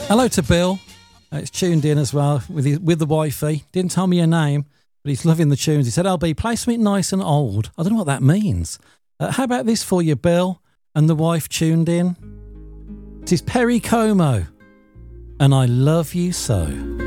Hello to Bill. It's tuned in as well with the wifey. Didn't tell me your name, but he's loving the tunes. He said, LB, play something nice and old. I don't know what that means. How about this for you, Bill? And the wife tuned in. It is Perry Como. And I love you so.